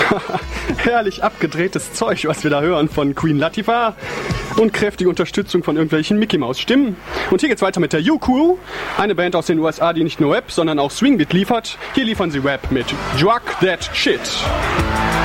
Herrlich abgedrehtes Zeug, was wir da hören von Queen Latifah. Und kräftige Unterstützung von irgendwelchen Mickey-Maus-Stimmen. Und hier geht's weiter mit der U-Crew, eine Band aus den USA, die nicht nur Rap, sondern auch Swingbeat liefert. Hier liefern sie Rap mit Drug That Shit.